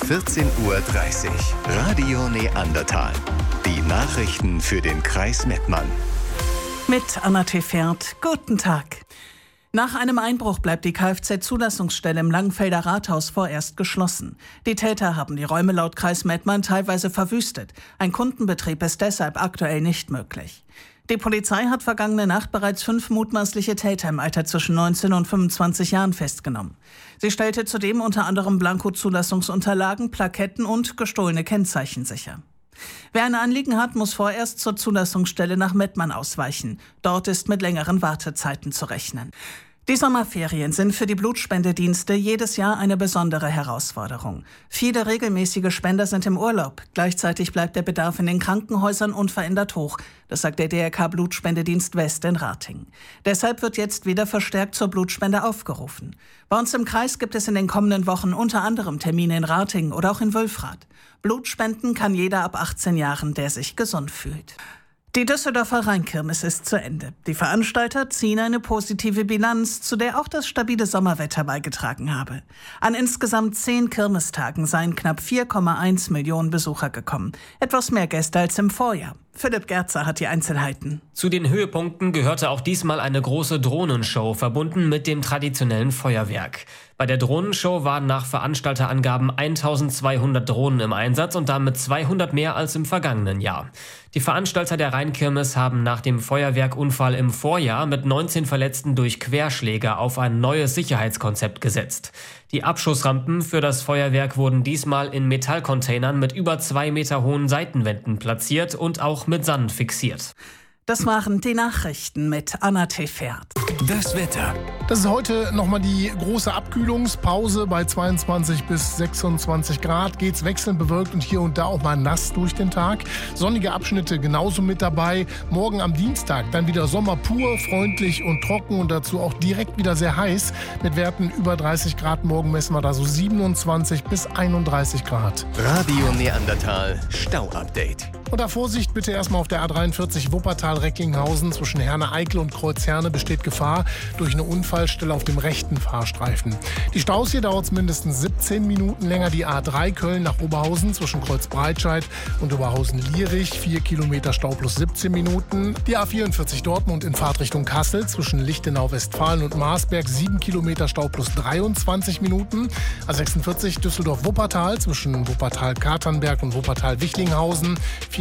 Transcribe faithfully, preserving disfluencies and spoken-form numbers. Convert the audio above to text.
vierzehn Uhr dreißig. Radio Neandertal. Die Nachrichten für den Kreis Mettmann. Mit Anna Tefert. Guten Tag. Nach einem Einbruch bleibt die Kfz-Zulassungsstelle im Langenfelder Rathaus vorerst geschlossen. Die Täter haben die Räume laut Kreis Mettmann teilweise verwüstet. Ein Kundenbetrieb ist deshalb aktuell nicht möglich. Die Polizei hat vergangene Nacht bereits fünf mutmaßliche Täter im Alter zwischen neunzehn und fünfundzwanzig Jahren festgenommen. Sie stellte zudem unter anderem Blanko-Zulassungsunterlagen, Plaketten und gestohlene Kennzeichen sicher. Wer ein Anliegen hat, muss vorerst zur Zulassungsstelle nach Mettmann ausweichen. Dort ist mit längeren Wartezeiten zu rechnen. Die Sommerferien sind für die Blutspendedienste jedes Jahr eine besondere Herausforderung. Viele regelmäßige Spender sind im Urlaub. Gleichzeitig bleibt der Bedarf in den Krankenhäusern unverändert hoch. Das sagt der D R K Blutspendedienst West in Ratingen. Deshalb wird jetzt wieder verstärkt zur Blutspende aufgerufen. Bei uns im Kreis gibt es in den kommenden Wochen unter anderem Termine in Ratingen oder auch in Wülfrath. Blutspenden kann jeder ab achtzehn Jahren, der sich gesund fühlt. Die Düsseldorfer Rheinkirmes ist zu Ende. Die Veranstalter ziehen eine positive Bilanz, zu der auch das stabile Sommerwetter beigetragen habe. An insgesamt zehn Kirmestagen seien knapp vier Komma eins Millionen Besucher gekommen. Etwas mehr Gäste als im Vorjahr. Philipp Gerzer hat die Einzelheiten. Zu den Höhepunkten gehörte auch diesmal eine große Drohnenshow, verbunden mit dem traditionellen Feuerwerk. Bei der Drohnenshow waren nach Veranstalterangaben eintausendzweihundert Drohnen im Einsatz und damit zweihundert mehr als im vergangenen Jahr. Die Veranstalter der Rheinkirmes haben nach dem Feuerwerkunfall im Vorjahr mit neunzehn Verletzten durch Querschläger auf ein neues Sicherheitskonzept gesetzt. Die Abschussrampen für das Feuerwerk wurden diesmal in Metallcontainern mit über zwei Meter hohen Seitenwänden platziert und auch mit Sand fixiert. Das waren die Nachrichten mit Anna Tefert. Das Wetter. Das ist heute nochmal die große Abkühlungspause. Bei zweiundzwanzig bis sechsundzwanzig Grad geht's wechselnd bewölkt und hier und da auch mal nass durch den Tag. Sonnige Abschnitte genauso mit dabei. Morgen am Dienstag dann wieder Sommer pur, freundlich und trocken und dazu auch direkt wieder sehr heiß. Mit Werten über dreißig Grad. Morgen messen wir da so siebenundzwanzig bis einunddreißig Grad. Radio Neandertal Stau-Update. Und da Vorsicht bitte erstmal auf der A dreiundvierzig Wuppertal-Recklinghausen. Zwischen Herne-Eickel und Kreuzherne besteht Gefahr durch eine Unfallstelle auf dem rechten Fahrstreifen. Die Staus hier dauert es mindestens siebzehn Minuten länger. Die A drei Köln nach Oberhausen zwischen Kreuzbreitscheid und Oberhausen-Lierich. vier Kilometer Stau plus siebzehn Minuten. Die A vierundvierzig Dortmund in Fahrtrichtung Kassel zwischen Lichtenau-Westfalen und Marsberg. sieben Kilometer Stau plus dreiundzwanzig Minuten. A sechsundvierzig Düsseldorf-Wuppertal zwischen Wuppertal-Katernberg und Wuppertal-Wichlinghausen.